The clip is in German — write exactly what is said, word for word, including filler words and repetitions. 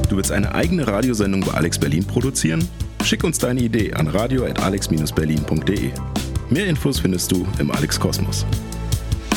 Du willst eine eigene Radiosendung bei Alex Berlin produzieren? Schick uns deine Idee an radio at alex dash berlin punkt de. Mehr Infos findest du im Alex Kosmos.